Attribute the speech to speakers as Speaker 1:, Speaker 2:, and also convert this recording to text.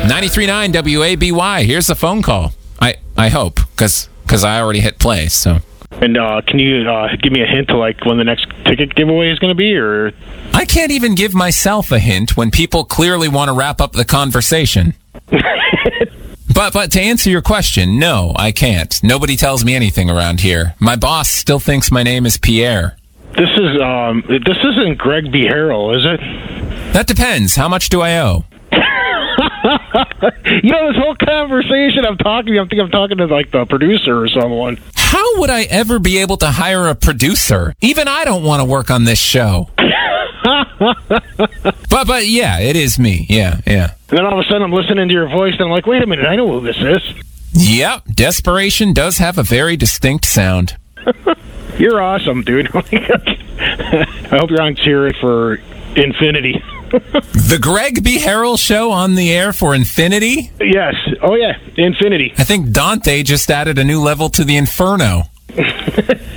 Speaker 1: 93.9 WABY. Here's the phone call. I hope, because I already hit play, so.
Speaker 2: And can you give me a hint to like when the next ticket giveaway is going to be, or?
Speaker 1: I can't even give myself a hint when people clearly want to wrap up the conversation. But to answer your question, no, I can't. Nobody tells me anything around here. My boss still thinks my name is Pierre.
Speaker 2: This isn't Greg B. Harrell, is it?
Speaker 1: That depends. How much do I owe?
Speaker 2: This whole conversation I'm think I'm talking to like the producer or someone.
Speaker 1: How would I ever be able to hire a producer? Even I don't want to work on this show. But yeah, it is me. Yeah.
Speaker 2: And then all of a sudden I'm listening to your voice and I'm like, wait a minute, I know who this is.
Speaker 1: Yep, desperation does have a very distinct sound.
Speaker 2: You're awesome, dude. I hope you're on cheer for Infinity.
Speaker 1: The Greg B. Harrell Show on the air for Infinity?
Speaker 2: Yes. Oh, yeah. Infinity.
Speaker 1: I think Dante just added a new level to the Inferno.